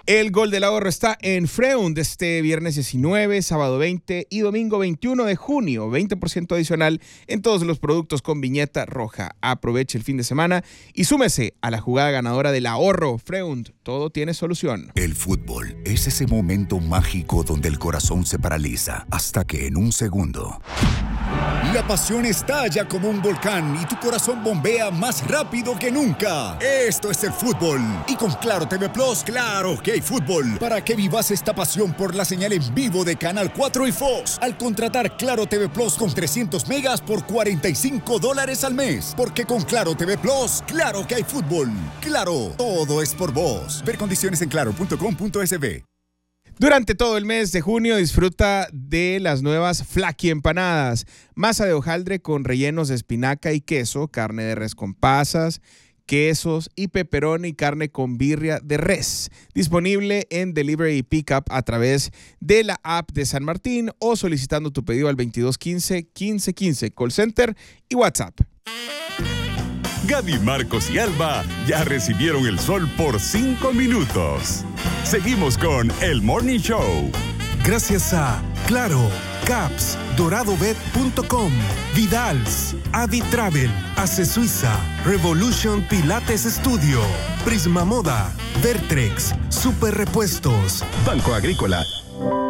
El gol del ahorro está en Freund este viernes 19, sábado 20 y domingo 21 de junio. 20% adicional en todos los productos con viñeta roja. Aproveche el fin de semana y súmese a la jugada ganadora del ahorro. Freund, todo tiene solución. El fútbol es ese momento mágico donde el corazón se paraliza hasta que en un segundo la pasión estalla como un volcán y tu corazón bombea más rápido que nunca. Esto es el fútbol. Y con Claro TV Plus, claro que hay fútbol. Para que vivas esta pasión por la señal en vivo de Canal 4 y Fox. Al contratar Claro TV Plus con 300 megas por $45 al mes. Porque con Claro TV Plus, claro que hay fútbol. Claro, todo es por vos. Ver condiciones en claro.com.sb. Durante todo el mes de junio disfruta de las nuevas Flaky empanadas. Masa de hojaldre con rellenos de espinaca y queso, carne de res con pasas, quesos y pepperoni y carne con birria de res. Disponible en Delivery y Pickup a través de la app de San Martín o solicitando tu pedido al 2215-1515, call center y WhatsApp. Gaby, Marcos y Alba ya recibieron el sol por 5 minutos. Seguimos con El Morning Show. Gracias a Claro, Caps, DoradoBet.com, Vidals, Adi Travel, Ace Suiza, Revolution Pilates Studio, Prisma Moda, Vertrex, Super Repuestos, Banco Agrícola.